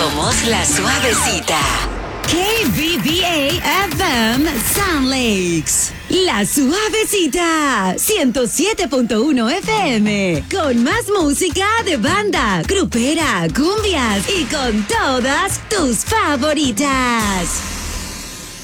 Somos La Suavecita. KBBA FM Sound Lakes. La Suavecita. 107.1 FM. Con más música de banda, grupera, cumbias y con todas tus favoritas.